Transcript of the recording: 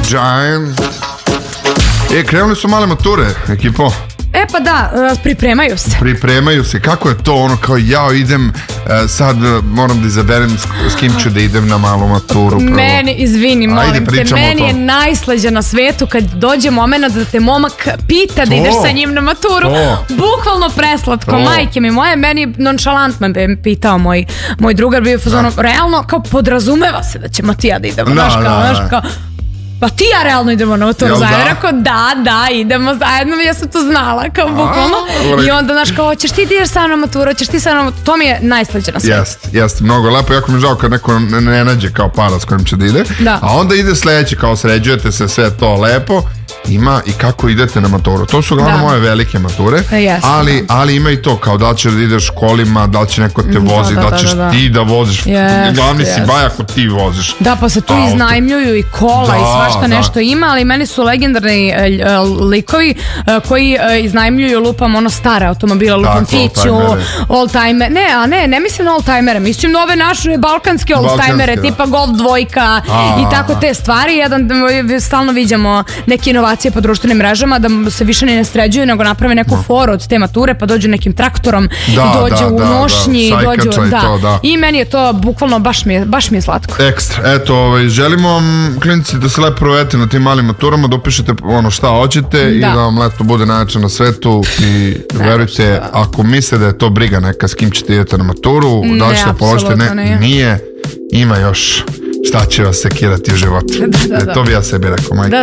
Giant. Krenuli su male mature, ekipo. Pa da, pripremaju se. Kako je to ono kao ja idem sad moram da izaberem s kim ću da idem na malu maturu. Meni, izvini, molim te, meni je najslađe na svetu kad dođe moment da te momak pita da ideš sa njim na maturu. Bukvalno preslatko, majke mi moje, meni nonšalantno me pitao moj drugar, bio fazon, realno kao podrazumeva se da ćemo ti ja da idemo, znaš kao pa ti ja realno idemo na maturu zajedno. Rekao da, idemo zajedno. Ja sam to znala, kao bukvalno. I onda, znaš, kao, hoćeš ti da ideš sa mnom na maturu, hoćeš ti sa mnom na maturu. To mi je najslađe na svijetu. Jeste, mnogo lepo. Jako mi je žao kad neko ne nađe kao para s kojim će da ide. A onda ide sledeće, kao sređujete se, sve to lepo. Ima i kako idete na maturu. To su uglavnom moje velike mature, ali ima i to kao da li ćeš da ideš kolima, da li će neko te vozi, da li ćeš ti da voziš. Glavni si baj ako ti voziš. Da, pa se tu iznajmljuju i kola i svašta nešto ima, ali meni su legendarni likovi koji iznajmljuju lupam ono stare automobile, lupam Tiću, oldtimer. Ne mislim na oldtimere, mislim na ove naše balkanske oldtimere, tipa Golf 2 i tako te stvari. Stalno viđamo neke inovacije po društvenim mrežama da se više ne sređuju, nego naprave neku foru od te mature, pa dođu nekim traktorom i dođu u nošnji, i meni je to bukvalno baš mi je slatko. Ekstra, eto, želimo vam klinici da se lepo provedete na tim malim maturama, da upišete ono šta hoćete i da vam leto bude najjače na svetu i verujte, ako mislite da je to briga neka s kim ćete idete na maturu, da li ćete položiti, nije, ima još šta će vas sekirati u životu. To bi ja sebi rekao, majke.